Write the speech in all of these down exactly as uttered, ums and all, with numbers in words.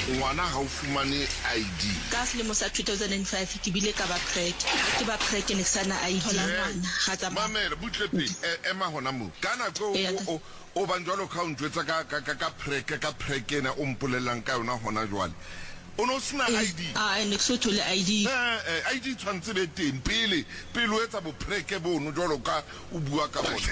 ngwana ha o fumane I D ka selemo sa two thousand five ke bile ka ba preg ke ba preg ne sana I D ngwana ga tsa mamela butlepe ema hona mo kana go o o banjalo ka o ntwetsa ka ka ka preg ka preg ena o mpolelang ka yona hona jwale o no sina I D ah ene so thole I D eh I D tshwantse be teng pele pele o etsa bo preke bono jalo ka o bua ka bona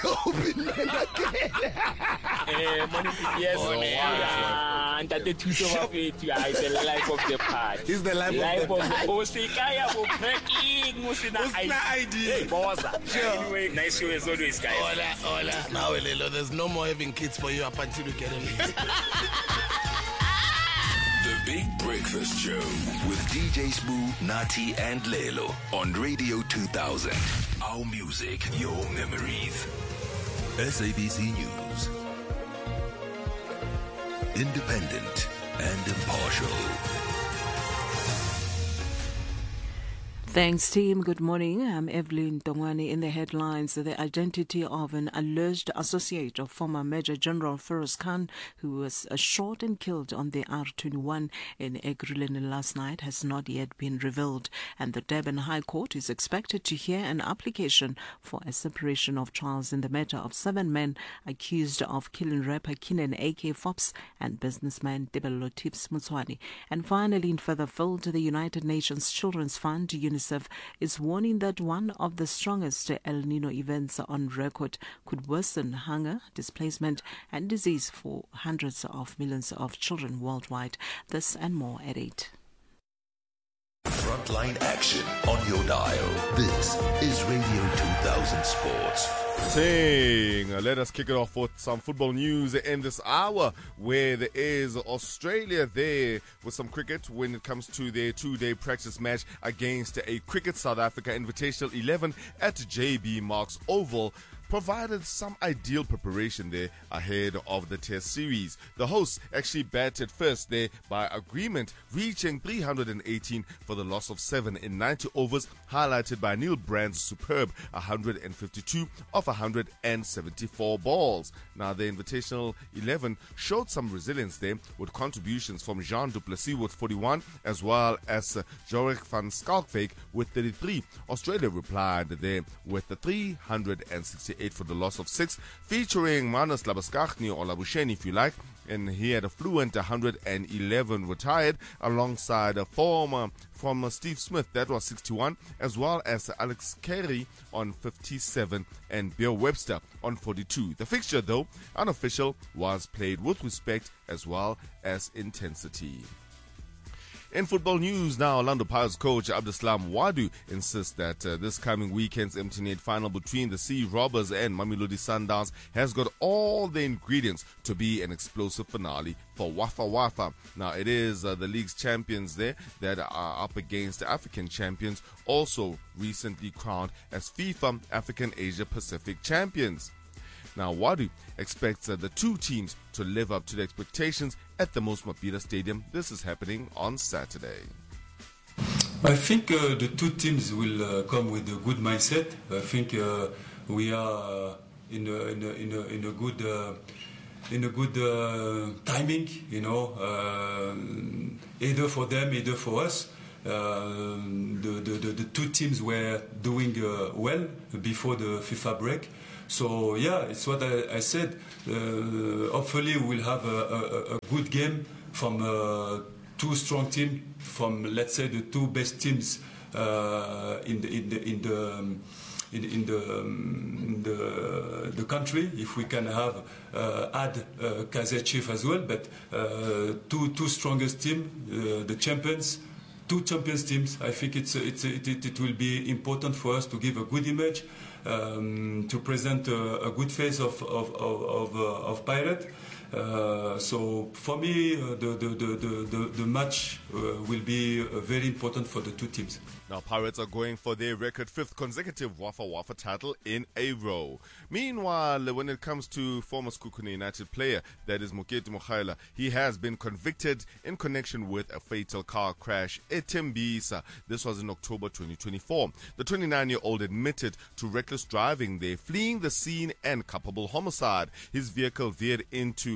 eh money yes and that the two of it is the life of the party is the life, life of the o se kaya bo preking mo sina I D hey boss anyway nice show as always guys hola hola now Lelo, there's no more having kids for you up until you get them. The Big Breakfast Show with D J Smoo, Nati and Lelo on Radio two thousand. Our music, your memories. S A B C News. Independent and impartial. Thanks, team. Good morning. I'm Evelyn Tongwani. In the headlines, the identity of an alleged associate of former Major General Feroz Khan, who was shot and killed on the R twenty-one in Ekurhuleni last night, has not yet been revealed. And the Durban High Court is expected to hear an application for a separation of trials in the matter of seven men accused of killing rapper Keenan A K Fops and businessman Tebello Tips Motswani. And finally, in further field, the United Nations Children's Fund, UNICEF, is warning that one of the strongest El Nino events on record could worsen hunger, displacement, and disease for hundreds of millions of children worldwide. This and more at eight. Frontline action on your dial. This is Radio two thousand Sports. Sing. Let us kick it off with some football news in this hour, where there is Australia there with some cricket when it comes to their two-day practice match against a Cricket South Africa Invitational eleven at J B Marks Oval. Provided some ideal preparation there ahead of the Test series. The hosts actually batted first there by agreement, reaching three hundred eighteen for the loss of seven in ninety overs, highlighted by Neil Brand's superb one hundred fifty-two of one hundred seventy-four balls. Now, the Invitational eleven showed some resilience there with contributions from Jean du Plessis with forty-one, as well as uh, Jorik van Schalkwyk with thirty-three. Australia replied there with the three hundred sixty-eight for the loss of six, featuring Manus Labuschagne or Labuschagne if you like, and he had a fluent one hundred eleven retired alongside a former from Steve Smith, that was sixty-one, as well as Alex Carey on fifty-seven and Bill Webster on forty-two. The fixture, though unofficial, was played with respect as well as intensity. In football news now, Orlando Pirates coach Abdeslam Wadu insists that uh, this coming weekend's M T N eight final between the Sea Robbers and Mamelodi Sundowns has got all the ingredients to be an explosive finale for Wafa Wafa. Now, it is uh, the league's champions there that are up against the African champions, also recently crowned as FIFA African Asia Pacific champions. Now, Wadu expects uh, the two teams to live up to the expectations at the Mos Mabhida Stadium. This is happening on Saturday. I think uh, the two teams will uh, come with a good mindset. I think uh, we are uh, in, a, in, a, in, a, in a good uh, in a good uh, timing, you know, uh, either for them, either for us. Uh, the, the, the, the two teams were doing uh, well before the FIFA break. So, yeah, it's what I, I said. Uh, hopefully, we'll have a, a, a good game from uh, two strong teams, from, let's say, the two best teams uh, in the in the in the um, in, in the, um, in the the country. If we can have uh, add uh, Kaizer Chiefs as well, but uh, two two strongest teams, uh, the champions. Two champions teams. I think it's it's it, it, it will be important for us to give a good image, um, to present a, a good face of of of, of, uh, of Pirate. Uh, so for me, uh, the, the, the, the, the match uh, will be uh, very important for the two teams. Now, Pirates are going for their record fifth consecutive Wafa Wafa title in a row. Meanwhile, when it comes to former Sekhukhune United player, that is Mokete Moghaela, he has been convicted in connection with a fatal car crash at Tembisa. This was in October twenty twenty-four. The twenty-nine-year-old admitted to reckless driving there, fleeing the scene and culpable homicide. His vehicle veered into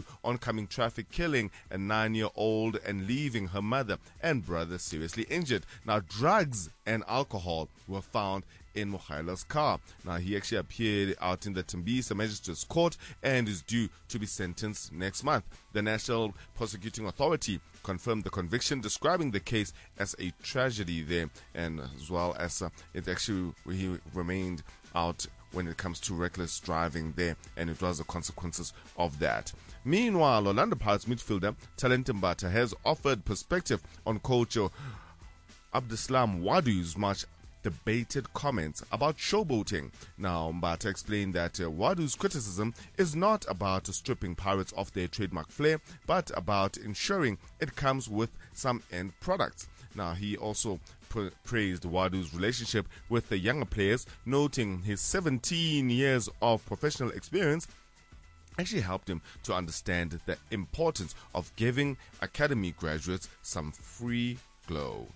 oncoming traffic, killing a nine-year-old and leaving her mother and brother seriously injured. Now, drugs and alcohol were found in Mokhaila's car. Now, he actually appeared out in the Tembisa Magistrates Court and is due to be sentenced next month. The National Prosecuting Authority confirmed the conviction, describing the case as a tragedy there, and as well as uh, it actually he remained out when it comes to reckless driving there, and it was the consequences of that. Meanwhile, Orlando Pirates midfielder Talent Mbata has offered perspective on coach Abdeslam Wadu's much debated comments about showboating. Now, Mbata explained that uh, Wadu's criticism is not about stripping Pirates of their trademark flair, but about ensuring it comes with some end products. Now, he also pra- praised Wadu's relationship with the younger players, noting his seventeen years of professional experience actually helped him to understand the importance of giving academy graduates some free glow.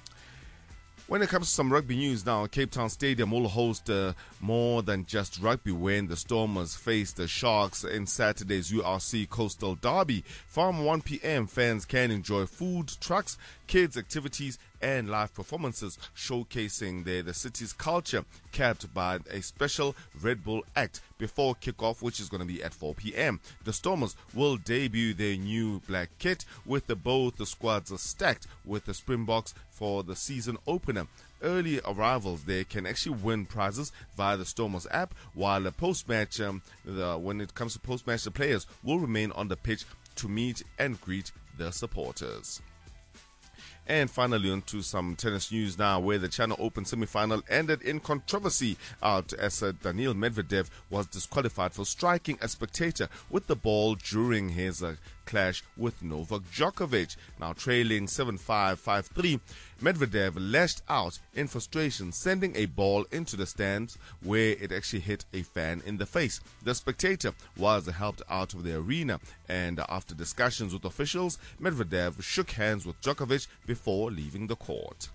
When it comes to some rugby news now, Cape Town Stadium will host uh, more than just rugby when the Stormers face the Sharks in Saturday's U R C Coastal Derby. From one p.m, fans can enjoy food trucks, kids' activities, and live performances showcasing the, the city's culture, capped by a special Red Bull act before kickoff, which is going to be at four p.m. The Stormers will debut their new black kit with the, both the squads are stacked with the Springboks for the season opener. Early arrivals there can actually win prizes via the Stormers app, while the post-match, um, the, when it comes to post-match, the players will remain on the pitch to meet and greet their supporters. And finally, on to some tennis news now, where the China Open semi-final ended in controversy out as uh, Daniil Medvedev was disqualified for striking a spectator with the ball during his uh, clash with Novak Djokovic. Now trailing seven five, five three, Medvedev lashed out in frustration, sending a ball into the stands where it actually hit a fan in the face. The spectator was helped out of the arena, and after discussions with officials, Medvedev shook hands with Djokovic before leaving the court.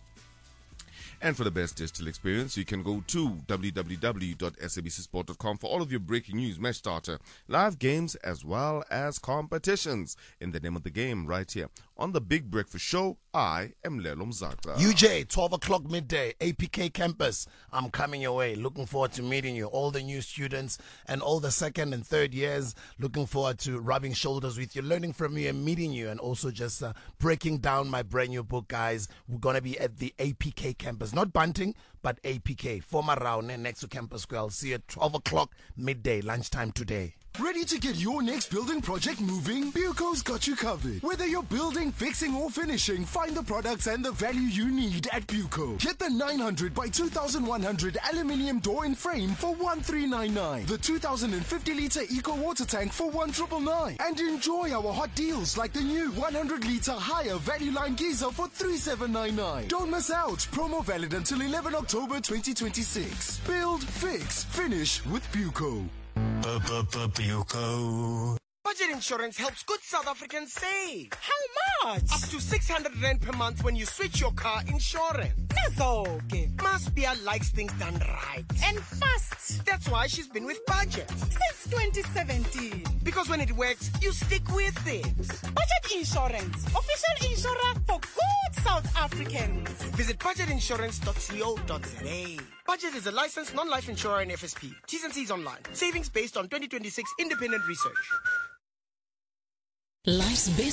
And for the best digital experience, you can go to w w w dot s a b c sport dot com for all of your breaking news, match starter, live games, as well as competitions. In the name of the game, right here on the Big Breakfast Show, I am Lelo Mzaka. U J, twelve o'clock midday, A P K campus. I'm coming your way. Looking forward to meeting you. All the new students and all the second and third years. Looking forward to rubbing shoulders with you, learning from you and meeting you, and also just uh, breaking down my brand new book, guys. We're going to be at the A P K campus. Not Bunting, but A P K. Former round next to Campus Square. I'll see you at twelve o'clock midday, lunchtime today. Ready to get your next building project moving? Buco's got you covered. Whether you're building, fixing, or finishing, find the products and the value you need at Buco. Get the nine hundred by two thousand one hundred aluminium door and frame for one thousand three hundred ninety-nine. The two thousand fifty litre eco water tank for one thousand nine hundred ninety-nine. And enjoy our hot deals like the new one hundred litre higher value line geyser for three thousand seven hundred ninety-nine. Don't miss out. Promo valid until eleventh October twenty twenty-six. Build, fix, finish with Buco. Buco. Budget insurance helps good South Africans save. How much? Up to six hundred rand per month when you switch your car insurance. Nazoke. Maspia likes things done right. And fast. That's why she's been with Budget. Since twenty seventeen. Because when it works, you stick with it. Budget Insurance. Official insurer for good South Africans. Visit budget insurance dot co dot z a. Budget is a licensed non-life insurer in F S P. T's and C's online. Savings based on twenty twenty-six independent research. Life's best